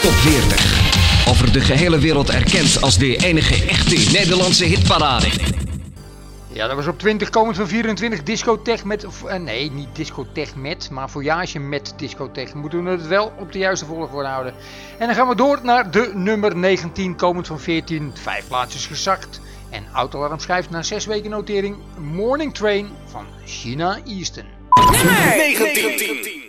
Top 40. Over de gehele wereld erkend als de enige echte Nederlandse hitparade. Ja, dat was op 20 komend van 24 discotheek met, nee niet discotheek met, maar Voyage met discotheek. Moeten we het wel op de juiste volgorde houden. En dan gaan we door naar de nummer 19 komend van 14, 5 plaatsjes gezakt. En Autoalarm schrijft na 6 weken notering Morning Train van China Easton. Nummer 19.